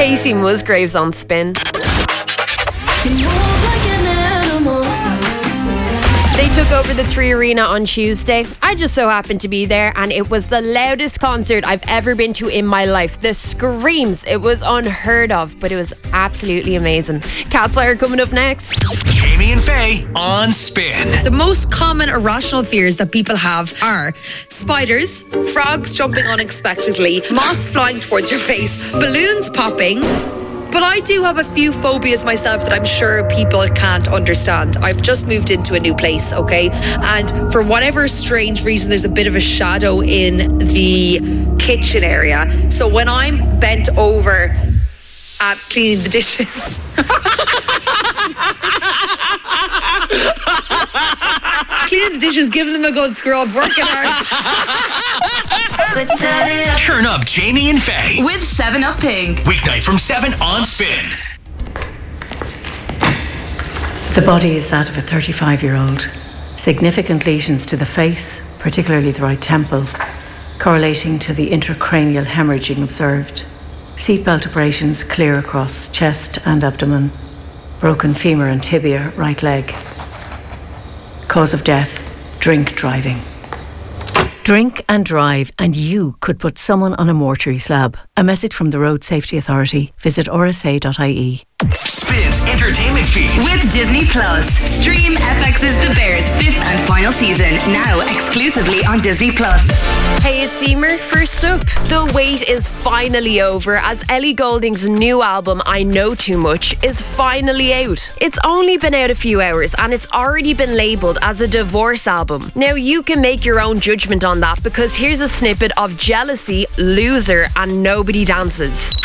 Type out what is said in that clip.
Casey Musgraves on Spin. They took over the 3 Arena on Tuesday. I just so happened to be there, and it was the loudest concert I've ever been to in my life. The screams, it was unheard of, but it was absolutely amazing. Cat's Eye are coming up next. Jamie and Faye on Spin. The most common irrational fears that people have are spiders, frogs jumping unexpectedly, moths flying towards your face, balloons popping. But I do have a few phobias myself that I'm sure people can't understand. I've just moved into a new place, okay? And for whatever strange reason, there's a bit of a shadow in the kitchen area. So when I'm bent over cleaning the dishes... cleaning the dishes, giving them a good scrub, working hard. Let's turn it up. Turn up Jamie and Faye with 7up Pink. Weeknights from 7 on Spin. The body is that of a 35-year-old. Significant lesions to the face, particularly the right temple, correlating to the intracranial hemorrhaging observed. Seatbelt abrasions clear across chest and abdomen. Broken femur and tibia, right leg. Cause of death, drink driving. Drink and drive, and you could put someone on a mortuary slab. A message from the Road Safety Authority. Visit rsa.ie. Spin's entertainment feed with Disney Plus. Stream FX's The Bears 5th and final season now exclusively on Disney Plus. Hey, it's Emer. First up, the wait is finally over as Ellie Goulding's new album, I Know Too Much, is finally out. It's only been out a few hours and it's already been labelled as a divorce album. Now you can make your own judgment on that, because here's a snippet of Jealousy, Loser and Nobody Dances.